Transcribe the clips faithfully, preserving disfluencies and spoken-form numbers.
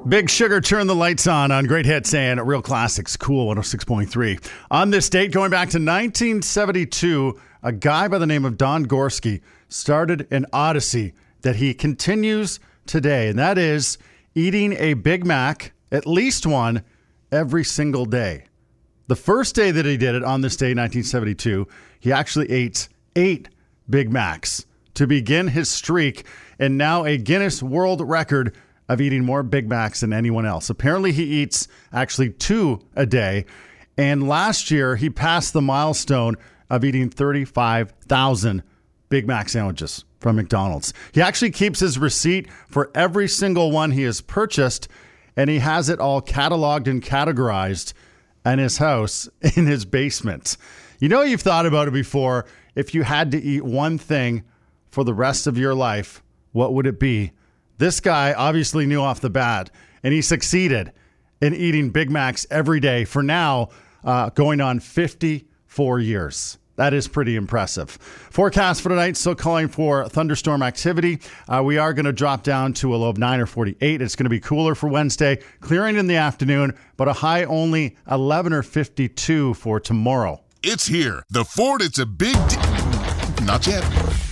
Big Sugar, Turn the Lights On on Great Hits and Real Classics, Cool one oh six point three. On this date, going back to nineteen seventy-two, a guy by the name of Don Gorski started an odyssey that he continues today, and that is eating a Big Mac, at least one, every single day. The first day that he did it, on this day, nineteen seventy-two, he actually ate eight Big Macs to begin his streak, and now a Guinness World Record of eating more Big Macs than anyone else. Apparently, he eats actually two a day, and last year, he passed the milestone of eating thirty-five thousand Big Mac sandwiches from McDonald's. He actually keeps his receipt for every single one he has purchased, and he has it all cataloged and categorized in his house in his basement. You know, you've thought about it before. If you had to eat one thing for the rest of your life, what would it be? This guy obviously knew off the bat, and he succeeded in eating Big Macs every day for now, uh, going on fifty-four years. That is pretty impressive. Forecast for tonight, still calling for thunderstorm activity. Uh, we are going to drop down to a low of nine or forty-eight. It's going to be cooler for Wednesday, clearing in the afternoon, but a high only eleven or fifty-two for tomorrow. It's here. The Ford, it's a big deal. Not yet.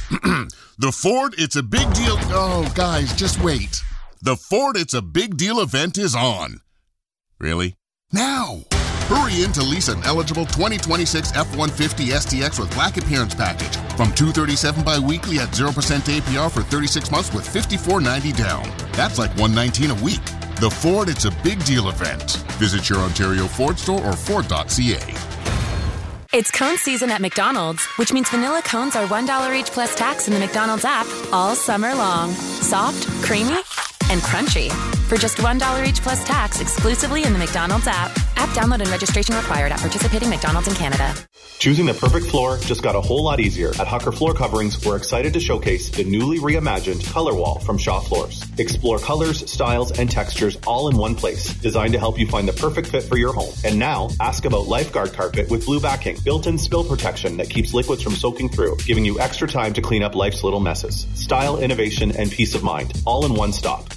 The Ford, it's a big deal. Oh, guys, just wait. The Ford, it's a big deal event is on. Really? Now. Hurry in to lease an eligible twenty twenty-six F one fifty S T X with Black Appearance Package from two hundred thirty-seven dollars bi-weekly at zero percent A P R for thirty-six months with fifty-four ninety down. That's like one hundred nineteen dollars a week. The Ford, it's a big deal event. Visit your Ontario Ford store or Ford dot C A. It's cone season at McDonald's, which means vanilla cones are one dollar each plus tax in the McDonald's app all summer long. Soft, creamy, and crunchy. For just one dollar each plus tax exclusively in the McDonald's app. App download and registration required at participating McDonald's in Canada. Choosing the perfect floor just got a whole lot easier. At Hucker Floor Coverings, we're excited to showcase the newly reimagined Color Wall from Shaw Floors. Explore colors, styles, and textures all in one place, designed to help you find the perfect fit for your home. And now, ask about Lifeguard Carpet with blue backing, built-in spill protection that keeps liquids from soaking through, giving you extra time to clean up life's little messes. Style, innovation, and peace of mind, all in one stop.